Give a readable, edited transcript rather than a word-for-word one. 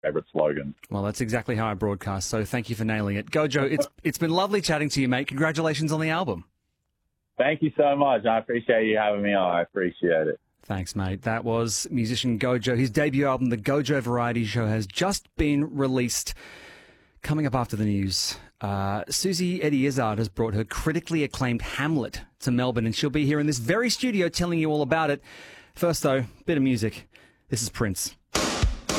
favourite slogans. Well, that's exactly how I broadcast, so thank you for nailing it. Gojo, it's been lovely chatting to you, mate. Congratulations on the album. Thank you so much. I appreciate you having me on. I appreciate it. Thanks, mate. That was musician Gojo. His debut album, The Gojo Variety Show, has just been released. Coming up after the news, Susie Eddie Izzard has brought her critically acclaimed Hamlet to Melbourne, and she'll be here in this very studio telling you all about it. First, though, bit of music. This is Prince.